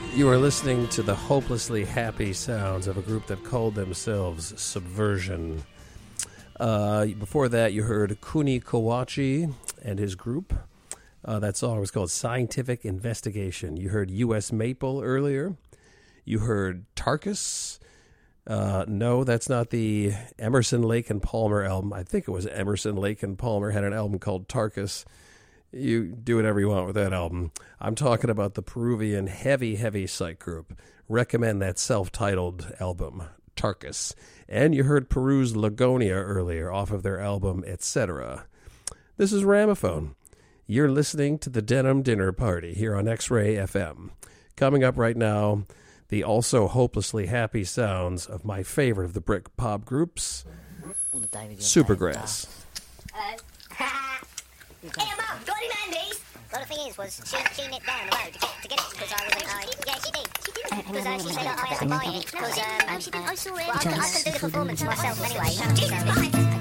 You are listening to the hopelessly happy sounds of a group that called themselves Subversion. Before that, you heard Kuni Kawachi and his group. That song was called Scientific Investigation. You heard U.S. Maple earlier. You heard Tarkus. No, that's not the Emerson, Lake and Palmer album. I think it was Emerson, Lake and Palmer had an album called Tarkus. You do whatever you want with that album. I'm talking about the Peruvian heavy psych group. Recommend that self-titled album, Tarkus. And you heard Peru's Lagonia earlier off of their album, Etc. This is Ramophone. You're listening to the Denim Dinner Party here on X-Ray FM. Coming up right now, the also hopelessly happy sounds of my favorite of the Brit pop groups, Supergrass. Hello. Hey, Mum, got any Mandy's? Well, the thing is, she nipped down the road to get it because I wasn't. Yeah, she did. Because she said I had to buy it because. No, she didn't. I saw it. Well, I couldn't do the performance myself anyway. Jesus Christ!